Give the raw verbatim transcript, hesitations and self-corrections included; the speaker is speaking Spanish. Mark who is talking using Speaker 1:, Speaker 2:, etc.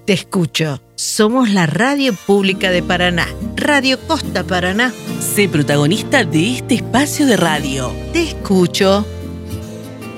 Speaker 1: Te escucho. Somos la radio pública de Paraná, Radio Costa Paraná.
Speaker 2: Sé protagonista de este espacio de radio.
Speaker 1: Te escucho.